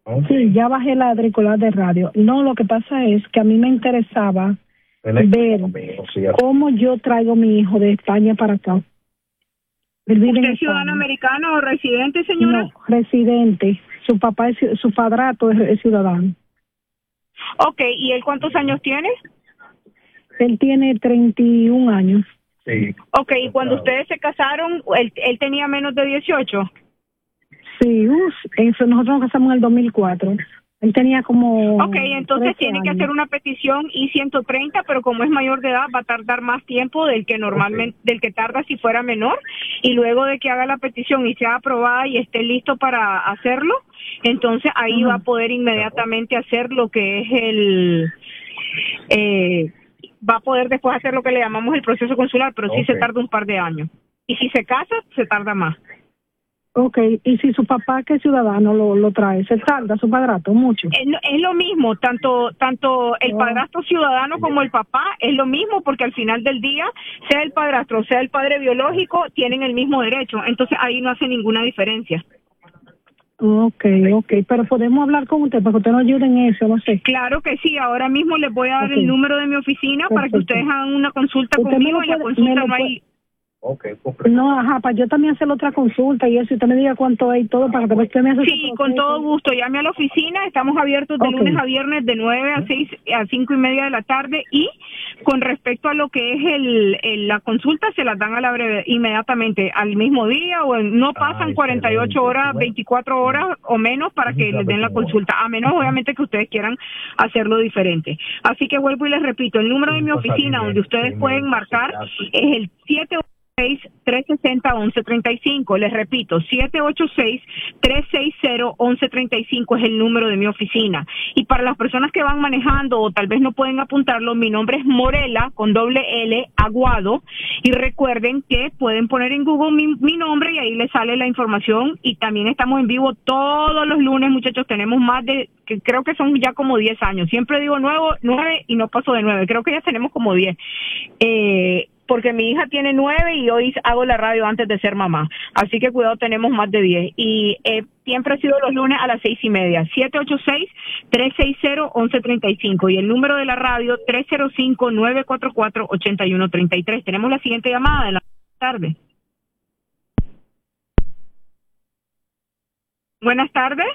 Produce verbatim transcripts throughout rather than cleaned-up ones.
Sí, ya bajé la auricular de radio. No, lo que pasa es que a mí me interesaba ver cómo yo traigo a mi hijo de España para acá. ¿Usted es ciudadano americano o residente, señora? No, residente. Su papá, es, su padrastro es, es ciudadano. Ok, ¿y él cuántos años tiene? Él tiene treinta y un años. Sí. Ok, ¿y cuando ustedes se casaron, él, él tenía menos de dieciocho? Sí, uf, eso, nosotros nos casamos en el dos mil cuatro. Él tenía como... Ok, entonces tiene que hacer una petición I ciento treinta, pero como es mayor de edad va a tardar más tiempo del que normalmente, okay. del que tarda si fuera menor, y luego de que haga la petición y sea aprobada y esté listo para hacerlo, entonces ahí uh-huh. va a poder inmediatamente hacer lo que es el... Eh, va a poder después hacer lo que le llamamos el proceso consular, pero okay. sí se tarda un par de años. Y si se casa, se tarda más. Ok, y si su papá que es ciudadano lo, lo trae, ¿se tarda su padrastro mucho? Es, es lo mismo, tanto tanto el oh. padrastro ciudadano como el papá es lo mismo, porque al final del día, sea el padrastro, sea el padre biológico, tienen el mismo derecho, entonces ahí no hace ninguna diferencia. Ok, ok, pero podemos hablar con usted para que usted nos ayude en eso, no sé. Claro que sí, ahora mismo les voy a dar okay. el número de mi oficina. Perfecto. Para que ustedes hagan una consulta usted conmigo, en la consulta no hay... Okay, no, ajá, para yo también hacer otra consulta y eso, y usted me diga cuánto es y todo, para que usted me haga. Sí, con todo gusto, llame a la oficina, estamos abiertos de okay. lunes a viernes de nueve a seis a cinco y media de la tarde, y con respecto a lo que es el, el la consulta, se las dan a la breve, inmediatamente, al mismo día, o en, no pasan Ay, cuarenta y ocho horas, veinticuatro horas o menos para que les den la consulta, a menos obviamente que ustedes quieran hacerlo diferente. Así que vuelvo y les repito, el número de mi oficina donde ustedes pueden marcar es el siete tres seis cero, once treinta y cinco. Les repito, siete ocho seis, tres seis cero, once treinta y cinco es el número de mi oficina. Y para las personas que van manejando o tal vez no pueden apuntarlo, mi nombre es Morela, con doble L, Aguado, y recuerden que pueden poner en Google mi, mi nombre y ahí les sale la información. Y también estamos en vivo todos los lunes, muchachos, tenemos más de, que creo que son ya como diez años. Siempre digo nuevo, nueve y no paso de nueve, creo que ya tenemos como diez. Eh... porque mi hija tiene nueve y hoy hago la radio antes de ser mamá. Así que cuidado, tenemos más de diez. Y eh, siempre ha sido los lunes a las seis y media. siete ocho seis, tres seis cero, once treinta y cinco. Y el número de la radio, tres cero cinco, nueve cuatro cuatro, ocho uno tres tres. Tenemos la siguiente llamada en la tarde. Buenas tardes.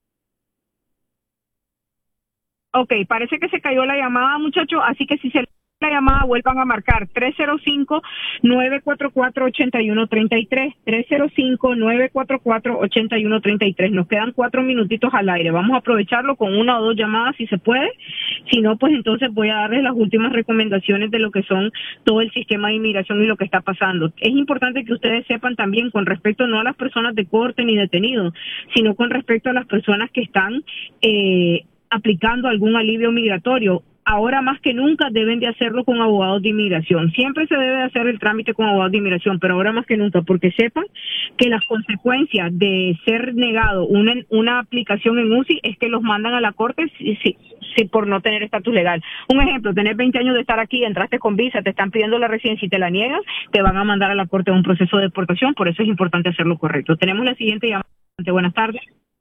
Ok, parece que se cayó la llamada, muchachos, así que si se la llamada, vuelvan a marcar tres cero cinco, nueve cuatro cuatro, ocho uno tres tres, tres cero cinco, nueve cuatro cuatro, ocho uno tres tres. Nos quedan cuatro minutitos al aire, vamos a aprovecharlo con una o dos llamadas si se puede, si no, pues entonces voy a darles las últimas recomendaciones de lo que son todo el sistema de inmigración y lo que está pasando. Es importante que ustedes sepan también con respecto no a las personas de corte ni detenidos, sino con respecto a las personas que están eh, aplicando algún alivio migratorio. Ahora más que nunca deben de hacerlo con abogados de inmigración. Siempre se debe hacer el trámite con abogados de inmigración, pero ahora más que nunca, porque sepan que las consecuencias de ser negado una, una aplicación en U C I es que los mandan a la corte si, si, si por no tener estatus legal. Un ejemplo, tener veinte años de estar aquí, entraste con visa, te están pidiendo la residencia y te la niegan, te van a mandar a la corte a un proceso de deportación, por eso es importante hacerlo correcto. Tenemos la siguiente llamada. Buenas tardes.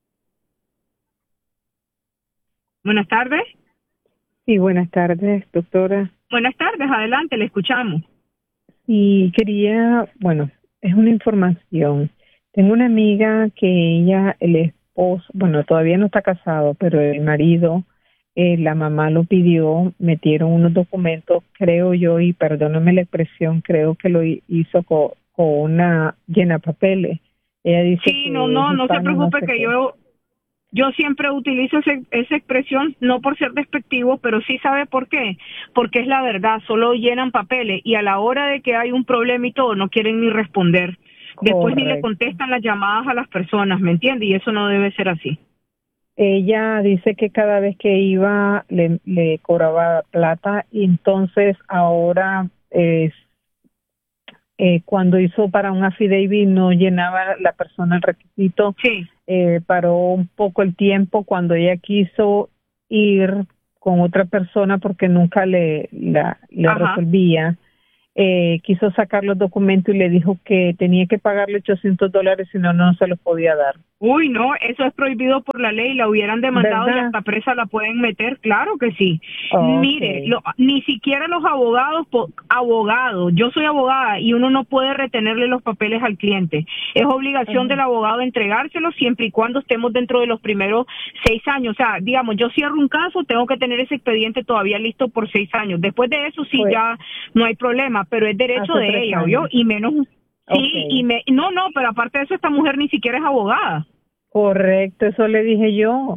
Buenas tardes. Sí, buenas tardes, doctora. Buenas tardes, adelante, le escuchamos. Y quería, bueno, es una información. Tengo una amiga que ella, el esposo, bueno, todavía no está casado, pero el marido, eh, la mamá lo pidió, metieron unos documentos, creo yo, y perdóname la expresión, creo que lo hizo con, con una llena papeles. Ella dice sí, que no, no, no se preocupe, no sé que qué. yo... Yo siempre utilizo ese, esa expresión, no por ser despectivo, pero sí sabe por qué. Porque es la verdad, solo llenan papeles y a la hora de que hay un problema y todo, no quieren ni responder. Después Correcto. Ni le contestan las llamadas a las personas, ¿me entiende? Y eso no debe ser así. Ella dice que cada vez que iba le, le cobraba plata y entonces ahora eh, eh, cuando hizo para un affidavit no llenaba la persona el requisito. Sí. Eh, paró un poco el tiempo cuando ella quiso ir con otra persona porque nunca le, la, le resolvía eh, quiso sacar los documentos y le dijo que tenía que pagarle ochocientos dólares, si no, no se los podía dar. Uy, no, eso es prohibido por la ley, la hubieran demandado, ¿verdad? Y hasta presa la pueden meter, claro que sí. Okay. Mire, lo, ni siquiera los abogados, po, abogados, yo soy abogada y uno no puede retenerle los papeles al cliente. Es obligación uh-huh. del abogado entregárselos siempre y cuando estemos dentro de los primeros seis años. O sea, digamos, yo cierro un caso, tengo que tener ese expediente todavía listo por seis años. Después de eso sí pues, ya no hay problema, pero es derecho de ella, ¿oyó? Y menos... Sí, okay. y me, no, no, pero aparte de eso, esta mujer ni siquiera es abogada. Correcto, eso le dije yo.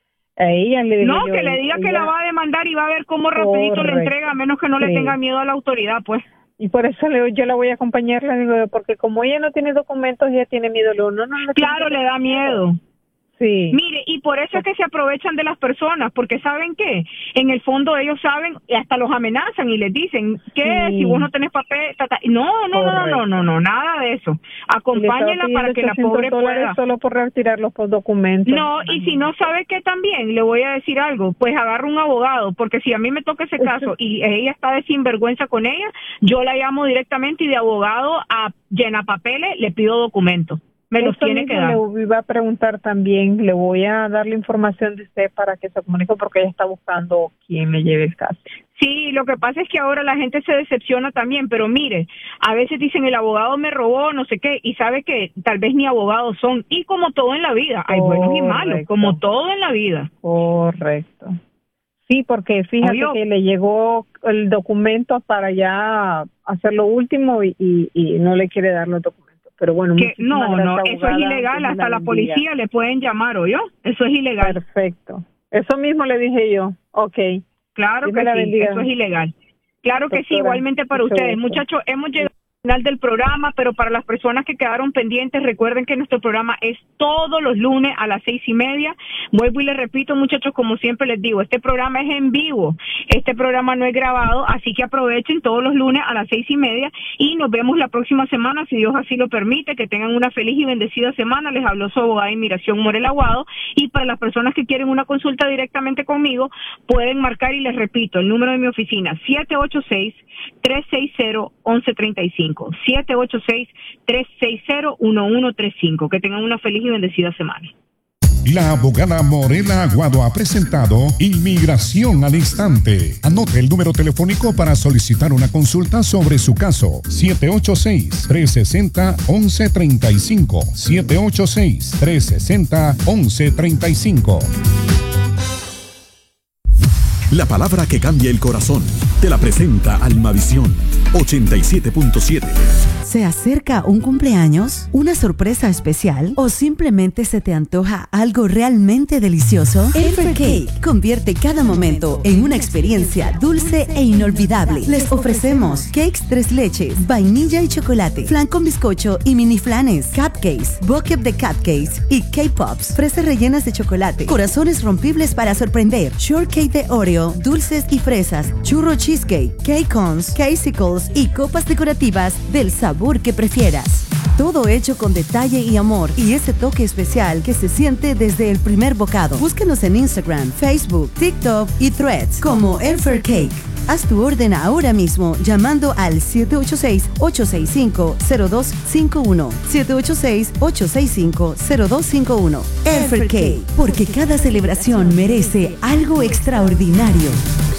A ella le dije No, yo, que le diga ella... que la va a demandar y va a ver cómo rapidito le entrega, a menos que no sí. le tenga miedo a la autoridad, pues. Y por eso le, yo la voy a acompañar, le digo, porque como ella no tiene documentos, ella tiene miedo. No, no, no claro, le da miedo. Sí. Mire, y por eso es que se aprovechan de las personas, porque ¿saben qué? En el fondo ellos saben, y hasta los amenazan y les dicen que sí. si vos no tenés papel, tata, no, no, no, no, no, no, nada de eso. Acompáñenla para que la pobre pueda. Solo por retirar los documentos. No, y si no sabe qué también, le voy a decir algo, pues agarra un abogado, porque si a mí me toca ese caso y ella está de sinvergüenza con ella, yo la llamo directamente y de abogado a llenar papeles, le pido documentos. Me los tiene que dar. Le iba a preguntar también, le voy a dar la información de usted para que se comunique porque ella está buscando quién le lleve el caso. Sí, lo que pasa es que ahora la gente se decepciona también, pero mire, a veces dicen el abogado me robó, no sé qué, y sabe que tal vez ni abogados son, y como todo en la vida, hay Correcto. buenos y malos, como todo en la vida. Correcto. Sí, porque fíjate Obvio. que le llegó el documento para ya hacer lo último y, y, y no le quiere dar los documentos. Pero bueno, que no, no, eso es ilegal, hasta la policía le pueden llamar, ¿oyó? Eso es ilegal. Perfecto. Eso mismo le dije yo. Okay. Claro que sí, eso es ilegal. Claro que sí, igualmente para ustedes. Muchachos, hemos llegado al final del programa, pero para las personas que quedaron pendientes, recuerden que nuestro programa es todos los lunes a las seis y media. Vuelvo y les repito, muchachos, como siempre les digo, este programa es en vivo, este programa no es grabado, así que aprovechen todos los lunes a las seis y media y nos vemos la próxima semana, si Dios así lo permite. Que tengan una feliz y bendecida semana. Les habló su abogada de inmigración, Morel Aguado, y para las personas que quieren una consulta directamente conmigo, pueden marcar, y les repito, el número de mi oficina, siete ocho seis, tres seis cero, uno uno tres cinco, siete ocho seis, tres seis cero, uno uno tres cinco. Que tengan una feliz y bendecida semana. La abogada Morela Aguado ha presentado Inmigración al Instante. Anote el número telefónico para solicitar una consulta sobre su caso. siete ocho seis, tres seis cero, uno uno tres cinco. siete ocho seis, tres seis cero, uno uno tres cinco. La palabra que cambia el corazón. Te la presenta Almavisión ochenta y siete punto siete. ¿Se acerca un cumpleaños, una sorpresa especial o simplemente se te antoja algo realmente delicioso? Elfer Cake convierte cada momento en una experiencia dulce e inolvidable. Les ofrecemos cakes tres leches, vainilla y chocolate, flan con bizcocho y mini flanes, cupcakes, bucket de cupcakes y K-Pops, fresas rellenas de chocolate, corazones rompibles para sorprender, shortcake de Oreo, dulces y fresas, churro cheesecake, cake cones, casicles y copas decorativas del sabor que prefieras. Todo hecho con detalle y amor y ese toque especial que se siente desde el primer bocado. Búsquenos en Instagram, Facebook, TikTok y Threads como Elfer Cake. Haz tu orden ahora mismo llamando al siete ocho seis, ocho seis cinco, cero dos cinco uno. siete ocho seis, ocho seis cinco, cero dos cinco uno. Elfer Cake, porque cada celebración merece algo extraordinario.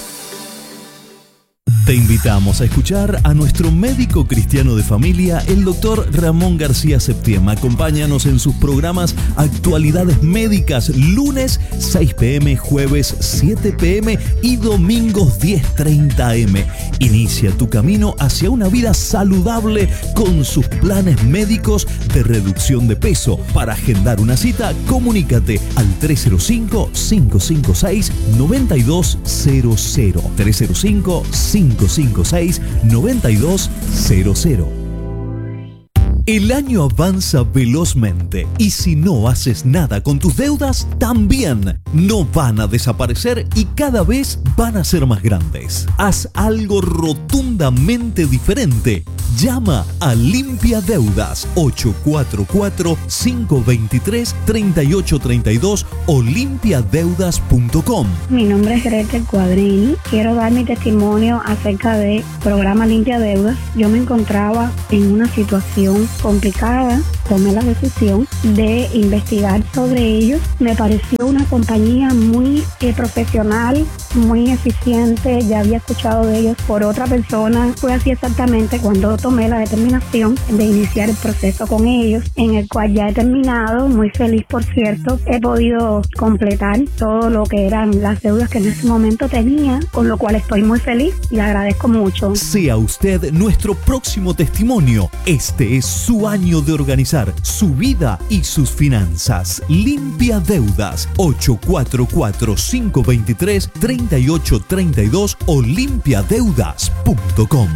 Te invitamos a escuchar a nuestro médico cristiano de familia, el doctor Ramón García Septiema. Acompáñanos en sus programas Actualidades Médicas, lunes seis pm, jueves siete pm y domingos diez treinta am. Inicia tu camino hacia una vida saludable con sus planes médicos de reducción de peso. Para agendar una cita, comunícate al tres cero cinco, cinco cinco seis, nueve dos cero cero. tres cero cinco, cinco cinco seis, nueve dos cero cero. El año avanza velozmente y si no haces nada con tus deudas, también no van a desaparecer y cada vez van a ser más grandes. Haz algo rotundamente diferente. Llama a Limpia Deudas ocho cuatro cuatro, cinco dos tres, tres ocho tres dos o limpia deudas punto com. Mi nombre es Gretel Cuadrini. Quiero dar mi testimonio acerca del programa Limpia Deudas. Yo me encontraba en una situación complicada. Tomé la decisión de investigar sobre ellos. Me pareció una compañía muy eh, profesional, muy eficiente. Ya había escuchado de ellos por otra persona. Fue así exactamente cuando tomé la determinación de iniciar el proceso con ellos, en el cual ya he terminado, muy feliz por cierto. He podido completar todo lo que eran las deudas que en ese momento tenía, con lo cual estoy muy feliz y agradezco mucho. Sea usted nuestro próximo testimonio. Este es su año de organizar su vida y sus finanzas. Limpia Deudas ocho cuatro cuatro, cinco dos tres, tres ocho tres dos o limpia deudas punto com.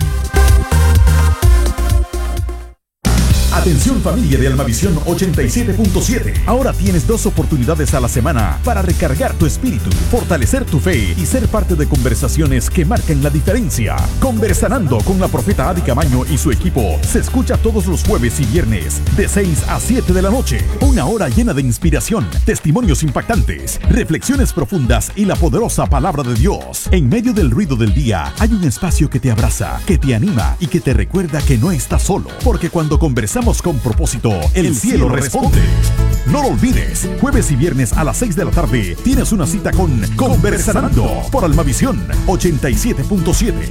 Atención familia de Almavisión ochenta y siete punto siete. Ahora tienes dos oportunidades a la semana para recargar tu espíritu, fortalecer tu fe y ser parte de conversaciones que marcan la diferencia. Conversando con la profeta Adi Camaño y su equipo se escucha todos los jueves y viernes de seis a siete de la noche. Una hora llena de inspiración, testimonios impactantes, reflexiones profundas y la poderosa palabra de Dios. En medio del ruido del día hay un espacio que te abraza, que te anima y que te recuerda que no estás solo. Porque cuando conversamos con propósito, el, el cielo, cielo responde. No lo olvides, jueves y viernes a las seis de la tarde tienes una cita con Conversando por Almavisión ochenta y siete punto siete.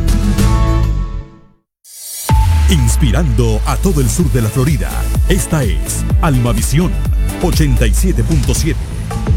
Inspirando a todo el sur de la Florida. Esta es Almavisión ochenta y siete punto siete.